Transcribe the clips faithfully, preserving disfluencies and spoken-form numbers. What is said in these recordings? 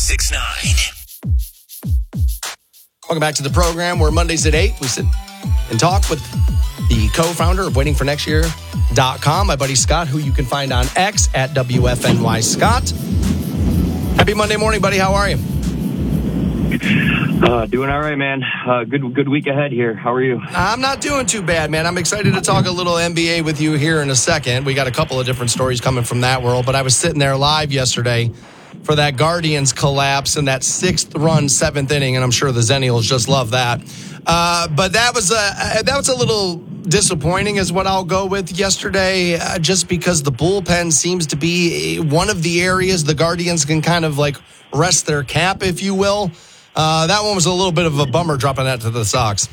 six nine. Welcome back to the program where Mondays at eight we sit and talk with the co-founder of waiting for next year dot com, my buddy Scott, who you can find on X at W F N Y Scott. Happy Monday morning, buddy. How are you? Uh, doing all right, man. Uh, good good week ahead here. How are you? I'm not doing too bad, man. I'm excited to talk a little N B A with you here in a second. We got a couple of different stories coming from that world, but I was sitting there live yesterday for that Guardians collapse in that sixth run, seventh inning, and I'm sure the Zennials just love that. Uh, but that was a that was a little disappointing, is what I'll go with yesterday, uh, just because the bullpen seems to be one of the areas the Guardians can kind of like rest their cap, if you will. Uh, that one was a little bit of a bummer, dropping that to the Sox.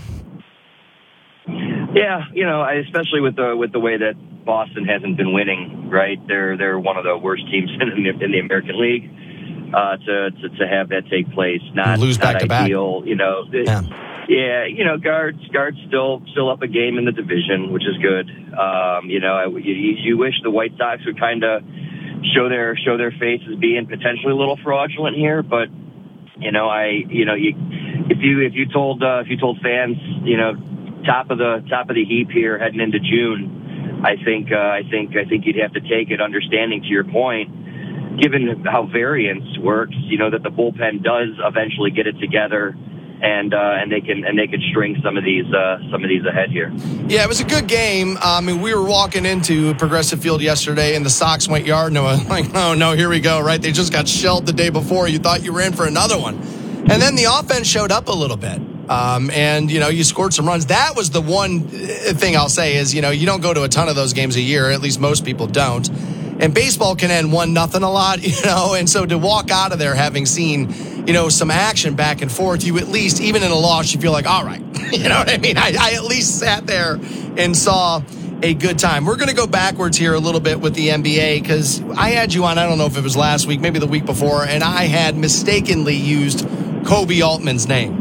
Yeah, you know, especially with the with the way that Boston hasn't been winning, right? They're they're one of the worst teams in the, in the American League. Uh, to, to to have that take place, not lose back not to back. ideal. You know, it, yeah. yeah, you know, guards guards still still up a game in the division, which is good. Um, you know, I, you, you wish the White Sox would kind of show their show their face as being potentially a little fraudulent here, but. You know, I, you know, you, if you, if you told, uh, if you told fans, you know, top of the, top of the heap here heading into June, I think, uh, I think, I think you'd have to take it, understanding to your point, given how variance works, you know, that the bullpen does eventually get it together. And uh, and they can and they can string some of these uh, some of these ahead here. Yeah, it was a good game. I mean, we were walking into Progressive Field yesterday, and the Sox went yard. And I was like, oh no, here we go. Right, they just got shelled the day before. You thought you were in for another one, and then the offense showed up a little bit. Um, and you know, you scored some runs. That was the one thing I'll say is, you know, you don't go to a ton of those games a year. At least most people don't. And baseball can end one nothing a lot, you know. And so to walk out of there having seen, you know, some action back and forth, you at least, even in a loss, you feel like, all right, you know what I mean? I, I at least sat there and saw a good time. We're going to go backwards here a little bit with the N B A because I had you on, I don't know if it was last week, maybe the week before, and I had mistakenly used Koby Altman's name.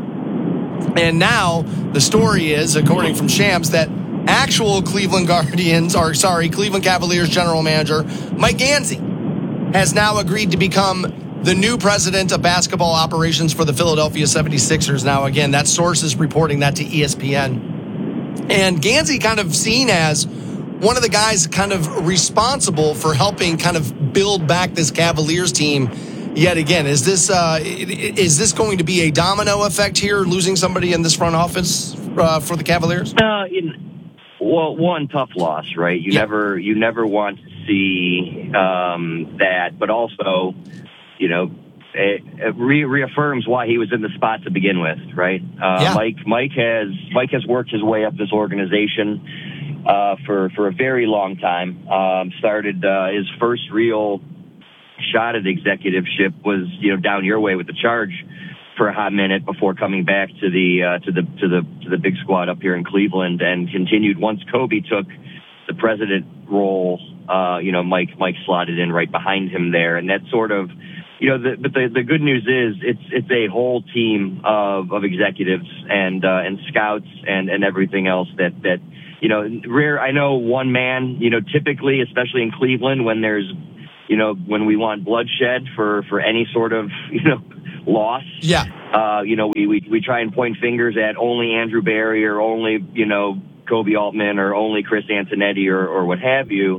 And now the story is, according from Shams, that actual Cleveland Guardians, or sorry, Cleveland Cavaliers general manager Mike Gansey has now agreed to become the new president of basketball operations for the Philadelphia seventy-sixers. Now, again, that source is reporting that to E S P N. And Gansey kind of seen as one of the guys kind of responsible for helping kind of build back this Cavaliers team yet again. Is this uh, is this going to be a domino effect here, losing somebody in this front office uh, for the Cavaliers? Uh, in- Well, one tough loss, right? You yeah. never, you never want to see um, that, but also, you know, it, it re- reaffirms why he was in the spot to begin with, right? Uh, yeah. Mike, Mike has, Mike has worked his way up this organization uh, for for a very long time. Um, started uh, his first real shot at executiveship was, you know, down your way with the Charge for a hot minute before coming back to the uh, to the to the to the big squad up here in Cleveland, and continued once Kobe took the president role. Uh, you know, Mike Mike slotted in right behind him there, and that sort of, you know, the, but the the good news is it's it's a whole team of of executives and uh, and scouts and and everything else that that you know rare. I know one man. You know, typically, especially in Cleveland, when there's you know when we want bloodshed for for any sort of you know. loss. Yeah. Uh, you know, we, we we try and point fingers at only Andrew Barry or only, you know, Koby Altman or only Chris Antonetti or, or what have you.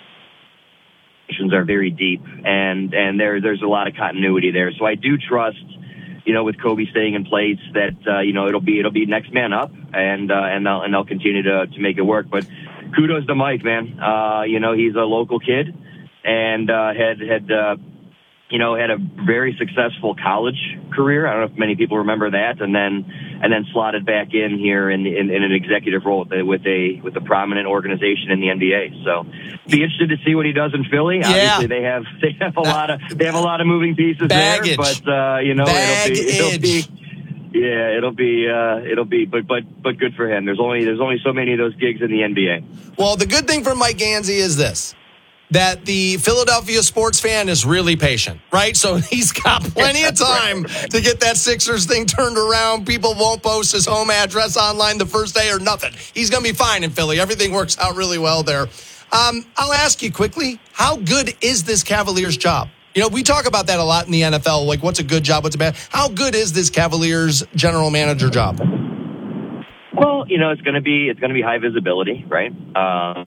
Are very deep, and and there there's a lot of continuity there. So I do trust, you know, with Kobe staying in place, that uh, you know it'll be it'll be next man up, and uh, and they'll and they'll continue to to make it work. But kudos to Mike, man. Uh, you know, he's a local kid, and uh, had had. Uh, you know, had a very successful college career. I don't know if many people remember that, and then and then slotted back in here in in, in an executive role with a, with a with a prominent organization in the N B A. So, be interested to see what he does in Philly. Yeah. Obviously, they have they have a lot of they have a lot of moving pieces Baggage. there, but uh, you know, it'll be, it'll be yeah, it'll be uh, it'll be, but but but good for him. There's only there's only so many of those gigs in the N B A. Well, the good thing for Mike Gansey is this. That the Philadelphia sports fan is really patient, right? So he's got plenty of time to get that Sixers thing turned around. People won't post his home address online the first day or nothing. He's going to be fine in Philly. Everything works out really well there. Um, I'll ask you quickly, how good is this Cavaliers job? You know, we talk about that a lot in the N F L, like what's a good job, what's a bad. How good is this Cavaliers general manager job? Well, you know, it's going to be it's going to be high visibility, right? Uh,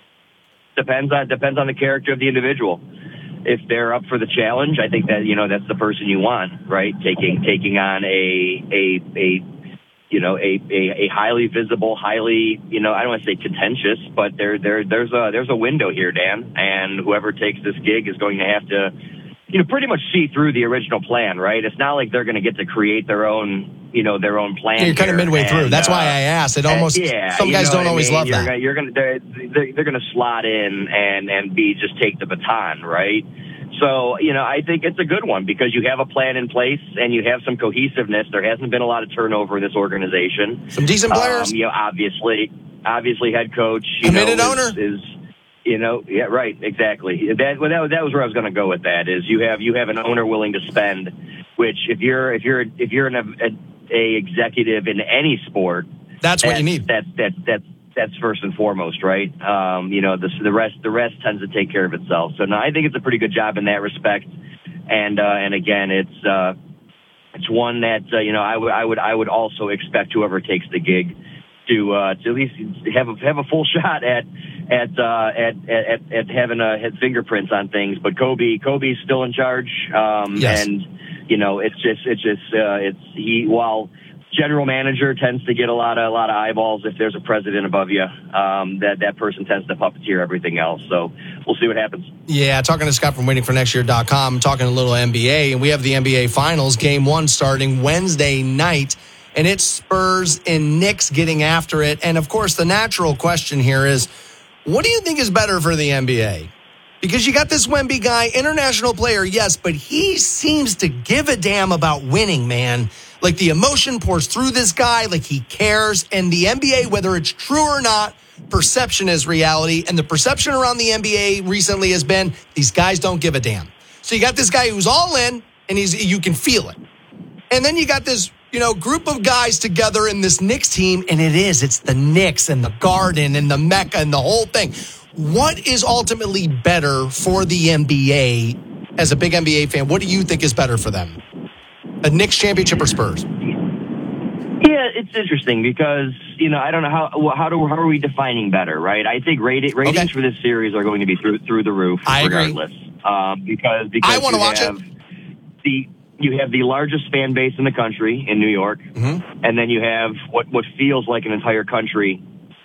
depends on depends on the character of the individual. If they're up for the challenge, I think that, you know, that's the person you want, right? Taking taking on a a a you know a a, a highly visible, highly, you know, I don't want to say contentious, but there there there's a there's a window here, Dan, and whoever takes this gig is going to have to, you know, pretty much see through the original plan, right? It's not like they're going to get to create their own, you know, their own plan. You're kind of midway and, through. That's uh, why I asked. It almost, yeah, some guys don't always I mean? love you're that. Gonna, you're going to, they're, they're, they're going to slot in and, and be, just take the baton, right? So, you know, I think it's a good one because you have a plan in place and you have some cohesiveness. There hasn't been a lot of turnover in this organization. Some decent players. Um, you know, obviously, obviously head coach, you committed know, owner. is, is You know, yeah, right, exactly. That, well, that, was- that was where I was going to go with that. Is you have you have an owner willing to spend, which if you're if you're if you're an, a, a executive in any sport, that's what you need. That that that that's first and foremost, right? Um, you know, the the rest the rest tends to take care of itself. So no, I think it's a pretty good job in that respect. And uh, and again, it's uh, it's one that uh, you know I would I would I would also expect whoever takes the gig to uh, to at least have a have a full shot at. At, uh, at at at having a had fingerprints on things, but Kobe Kobe's still in charge, um, yes. and you know it's just it's just uh, it's he while general manager tends to get a lot of a lot of eyeballs if there's a president above you, um, that that person tends to puppeteer everything else. So we'll see what happens. Yeah, talking to Scott from waiting for next year dot com, talking a little N B A, and we have the N B A Finals game one starting Wednesday night. And it's Spurs and Knicks getting after it. And of course, the natural question here is, what do you think is better for the N B A? Because you got this Wemby guy, international player, yes, but he seems to give a damn about winning, man. Like the emotion pours through this guy, like he cares. And the N B A, whether it's true or not, perception is reality. And the perception around the N B A recently has been these guys don't give a damn. So you got this guy who's all in, and he's you can feel it. And then you got this, you know, group of guys together in this Knicks team, and it is. It's the Knicks and the Garden and the Mecca and the whole thing. What is ultimately better for the N B A as a big N B A fan? What do you think is better for them? A Knicks championship or Spurs? Yeah, it's interesting because, you know, I don't know how how do how are we defining better, right? I think rating, ratings okay. for this series are going to be through through the roof I regardless. Agree. Um, because because I want to watch have it. The you have the largest fan base in the country in New York, mm-hmm. and then you have what what feels like an entire country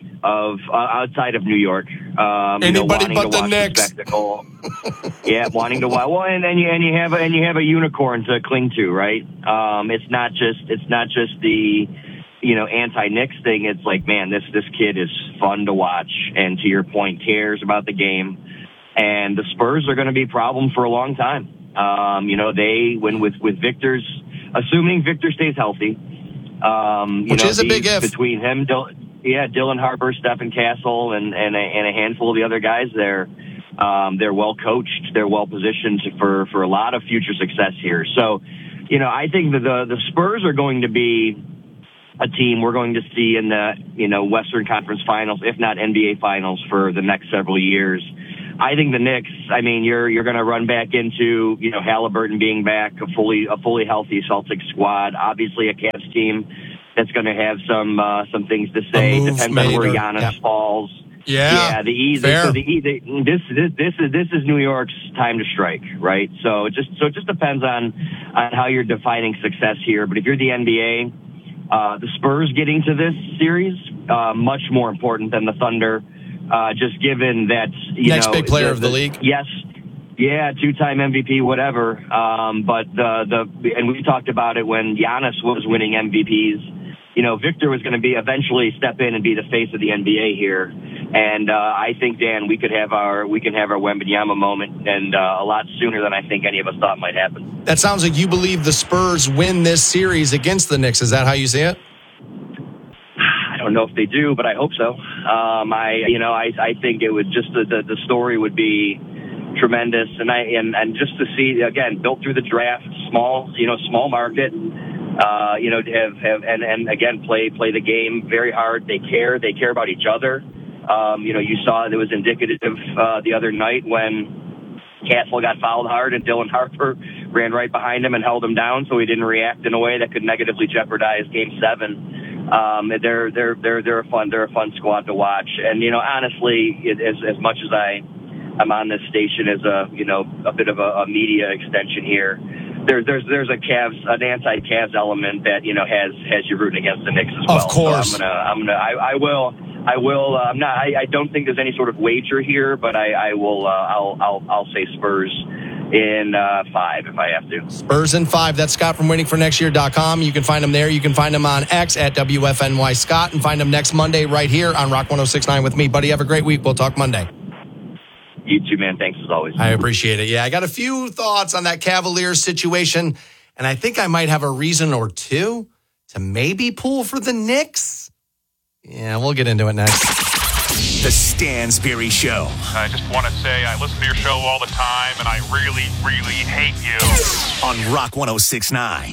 of uh, outside of New York. Um, Anybody you know, wanting but to the watch Knicks. the spectacle. Yeah, wanting to watch. Well, and then you and you have a, and you have a unicorn to cling to, right? Um, it's not just it's not just the you know anti-Knicks thing. It's like, man, this this kid is fun to watch, and to your point, cares about the game. And the Spurs are going to be a problem for a long time. Um, you know, they when with with Victor's, assuming Victor stays healthy, um, you which know, is a big if between him, Dil- yeah, Dylan Harper, Stephen Castle, and and a, and a handful of the other guys there. Um, they're well coached. They're well positioned for for a lot of future success here. So, you know, I think that the the Spurs are going to be a team we're going to see in the you know Western Conference Finals, if not N B A Finals, for the next several years. I think the Knicks, I mean, you're you're going to run back into, you know, Halliburton being back, a fully a fully healthy Celtics squad, obviously a Cavs team that's going to have some uh, some things to say. Move, Depends maybe. on where Giannis yeah. falls. Yeah, yeah. The E, fair. so the E, the, this this this is this is New York's time to strike, right? So it just so it just depends on on how you're defining success here. But if you're the N B A, uh, the Spurs getting to this series uh, much more important than the Thunder. Uh, just given that, you next know, big player the, of the, the league. Yes. Yeah. Two-time M V P, whatever. Um, but the, the, and we talked about it when Giannis was winning M V Ps, you know, Victor was going to be eventually step in and be the face of the N B A here. And, uh, I think, Dan, we could have our, we can have our Wembanyama moment and, uh, a lot sooner than I think any of us thought might happen. That sounds like you believe the Spurs win this series against the Knicks. Is that how you see it? I don't know if they do, but I hope so. Um, I, you know, I, I think it would just the, the, the story would be tremendous, and I and, and just to see again built through the draft, small, you know, small market, uh, you know, have have and, and again play play the game very hard. They care, they care about each other. Um, you know, you saw it was indicative uh, the other night when Castle got fouled hard, and Dylan Harper ran right behind him and held him down, so he didn't react in a way that could negatively jeopardize Game Seven. Um, they're they're they're they're a fun they're a fun squad to watch, and you know honestly, it, as as much as I I'm on this station as a you know a bit of a, a media extension here. There's there's there's a Cavs an anti-Cavs element that you know has has you rooting against the Knicks as well. Of course, so I'm gonna I'm gonna I, I will I will uh, I'm not I, I don't think there's any sort of wager here, but I I will uh, I'll I'll I'll say Spurs in uh, five if I have to. Spurs in five. That's Scott from waiting for next year dot com. You can find him there. You can find him on X at W F N Y Scott, and find him next Monday right here on Rock one oh six point nine with me, buddy. Have a great week. We'll talk Monday. You too, man. Thanks as always. I appreciate it. Yeah, I got a few thoughts on that Cavaliers situation, and I think I might have a reason or two to maybe pull for the Knicks. Yeah, we'll get into it next. The Stansberry Show. I just want to say I listen to your show all the time, and I really, really hate you. On Rock one oh six point nine.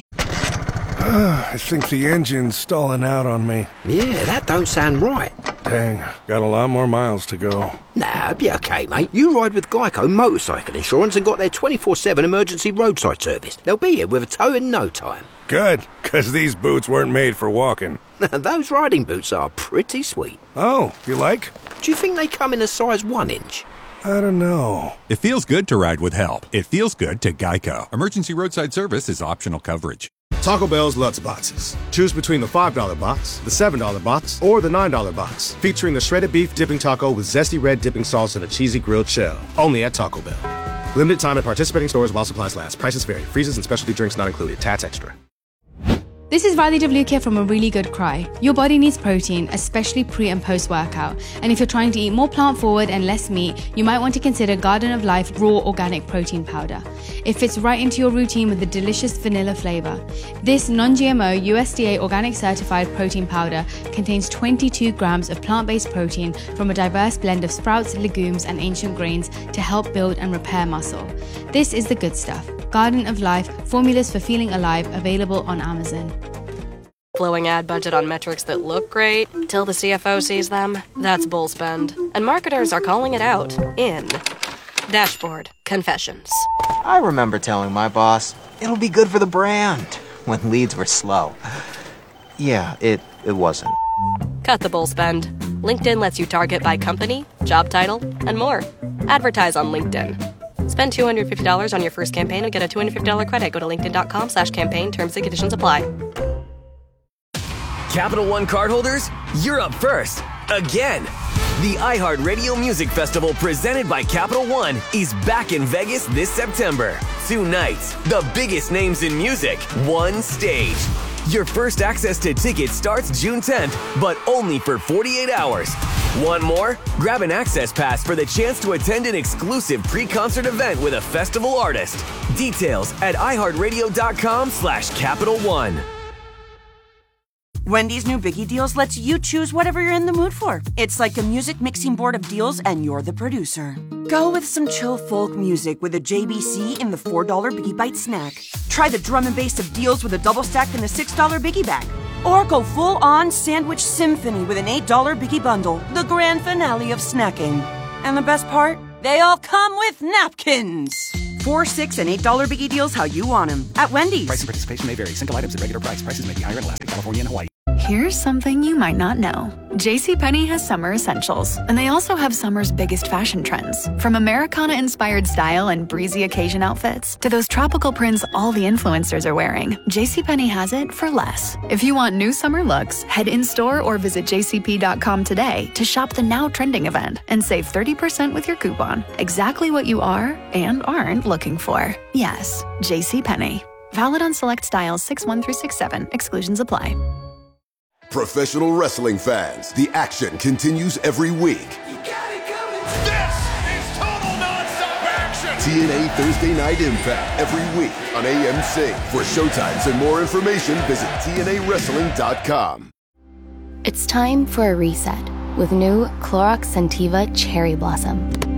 I think the engine's stalling out on me. Yeah, that don't sound right. Dang, got a lot more miles to go. Nah, it'll be okay, mate. You ride with Geico Motorcycle Insurance and got their twenty-four seven emergency roadside service. They'll be here with a tow in no time. Good, because these boots weren't made for walking. Those riding boots are pretty sweet. Oh, you like? Do you think they come in a size one inch? I don't know. It feels good to ride with help. It feels good to Geico. Emergency roadside service is optional coverage. Taco Bell's Lutz Boxes. Choose between the five dollar box, the seven dollar box, or the nine dollar box. Featuring the shredded beef dipping taco with zesty red dipping sauce and a cheesy grilled shell. Only at Taco Bell. Limited time at participating stores while supplies last. Prices vary. Freezes and specialty drinks not included. Tats extra. This is Riley DeVlucchia from A Really Good Cry. Your body needs protein, especially pre and post workout. And if you're trying to eat more plant forward and less meat, you might want to consider Garden of Life Raw Organic Protein Powder. It fits right into your routine with a delicious vanilla flavor. This non-G M O U S D A organic certified protein powder contains twenty-two grams of plant-based protein from a diverse blend of sprouts, legumes, and ancient grains to help build and repair muscle. This is the good stuff. Garden of Life, formulas for feeling alive, available on Amazon. Blowing ad budget on metrics that look great till the C F O sees them? That's bull spend. And marketers are calling it out in Dashboard Confessions. I remember telling my boss, it'll be good for the brand, when leads were slow. Yeah, it, it wasn't. Cut the bull spend. LinkedIn lets you target by company, job title, and more. Advertise on LinkedIn. Spend two hundred fifty dollars on your first campaign and get a two hundred fifty dollars credit. Go to linkedin.com slash campaign. Terms and conditions apply. Capital One cardholders, you're up first. Again. The iHeartRadio Music Festival presented by Capital One is back in Vegas this September. Two nights, the biggest names in music, one stage. Your first access to tickets starts June tenth, but only for forty-eight hours. Want more? Grab an access pass for the chance to attend an exclusive pre-concert event with a festival artist. Details at iHeartRadio.com slash Capital One. Wendy's new Biggie Deals lets you choose whatever you're in the mood for. It's like a music mixing board of deals, and you're the producer. Go with some chill folk music with a J B C in the four dollar Biggie Bite snack. Try the drum and bass of deals with a double stack in the six dollar Biggie Bag. Or go full-on sandwich symphony with an eight dollar Biggie Bundle, the grand finale of snacking. And the best part? They all come with napkins. Four, six, and eight dollar Biggie Deals how you want them at Wendy's. Price and participation may vary. Single items at regular price. Prices may be higher in Alaska, California, and Hawaii. Here's something you might not know. JCPenney has summer essentials, and they also have summer's biggest fashion trends. From Americana-inspired style and breezy occasion outfits to those tropical prints all the influencers are wearing, JCPenney has it for less. If you want new summer looks, head in-store or visit j c p dot com today to shop the now trending event and save thirty percent with your coupon. Exactly what you are and aren't looking for. Yes, JCPenney. Valid on select styles six one through six seven. Exclusions apply. Professional wrestling fans, the action continues every week. You got it coming. This is total nonstop action. T N A Thursday Night Impact every week on A M C. For showtimes and more information, visit T N A wrestling dot com. It's time for a reset with new Clorox Scentiva Cherry Blossom.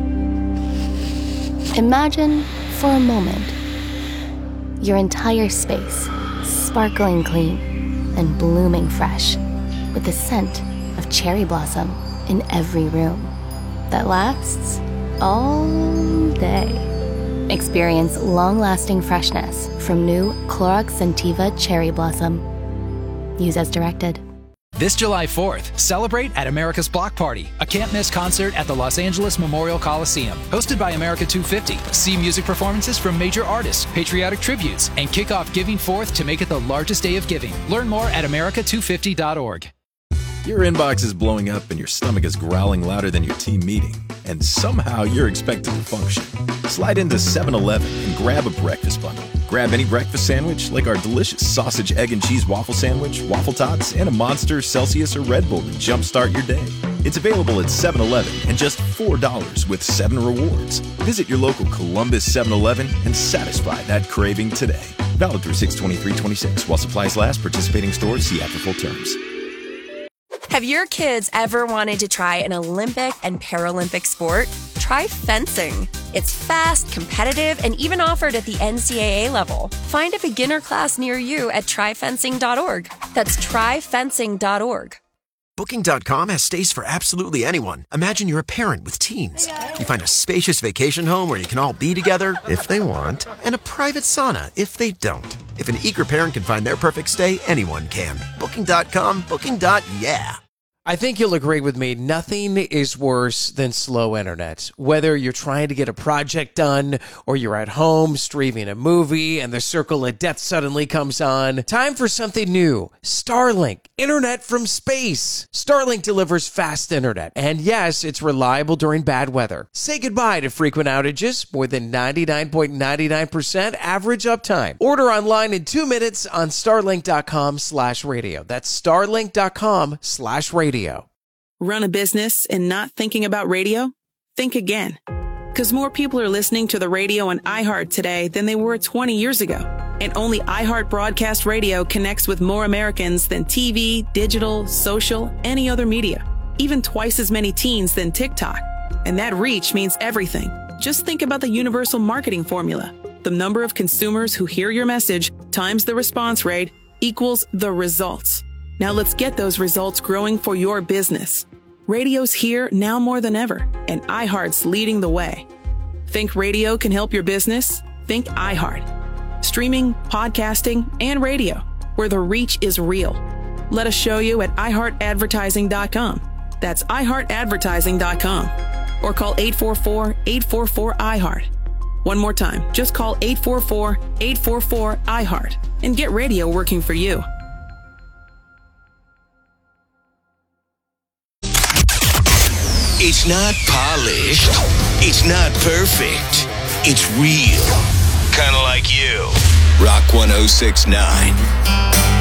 Imagine, for a moment, your entire space sparkling clean and blooming fresh, with the scent of cherry blossom in every room that lasts all day. Experience long-lasting freshness from new Clorox Scentiva Cherry Blossom. Use as directed. This July fourth, celebrate at America's Block Party, a can't-miss concert at the Los Angeles Memorial Coliseum. Hosted by America two fifty. See music performances from major artists, patriotic tributes, and kick off Giving Fourth to make it the largest day of giving. Learn more at america two fifty dot org. Your inbox is blowing up and your stomach is growling louder than your team meeting, and somehow you're expected to function. Slide into seven eleven and grab a breakfast bundle. Grab any breakfast sandwich like our delicious sausage, egg, and cheese waffle sandwich, waffle tots, and a Monster, Celsius, or Red Bull to jumpstart your day. It's available at seven eleven and just four dollars with seven rewards. Visit your local Columbus seven eleven and satisfy that craving today. Valid through six twenty-three twenty-six while supplies last. Participating stores see after full terms. Have your kids ever wanted to try an Olympic and Paralympic sport? Try fencing. It's fast, competitive, and even offered at the N C double A level. Find a beginner class near you at try fencing dot org. That's try fencing dot org. Booking dot com has stays for absolutely anyone. Imagine you're a parent with teens. You find a spacious vacation home where you can all be together, if they want, and a private sauna, if they don't. If an eager parent can find their perfect stay, anyone can. Booking dot com, booking. Yeah. I think you'll agree with me, nothing is worse than slow internet. Whether you're trying to get a project done or you're at home streaming a movie and the circle of death suddenly comes on, time for something new. Starlink, internet from space. Starlink delivers fast internet, and yes, it's reliable during bad weather. Say goodbye to frequent outages, more than ninety-nine point nine nine percent average uptime. Order online in two minutes on starlink dot com slash radio. That's starlink dot com slash radio. Run a business and not thinking about radio? Think again. Because more people are listening to the radio on iHeart today than they were twenty years ago. And only iHeart Broadcast Radio connects with more Americans than T V, digital, social, any other media. Even twice as many teens than TikTok. And that reach means everything. Just think about the universal marketing formula. The number of consumers who hear your message times the response rate equals the results. Now let's get those results growing for your business. Radio's here now more than ever, and iHeart's leading the way. Think radio can help your business? Think iHeart. Streaming, podcasting, and radio, where the reach is real. Let us show you at i heart advertising dot com. That's i heart advertising dot com. Or call eight four four, eight four four, I heart. One more time, just call eight four four, eight four four, I heart and get radio working for you. It's not polished. It's not perfect. It's real. Kind of like you. Rock one oh six nine.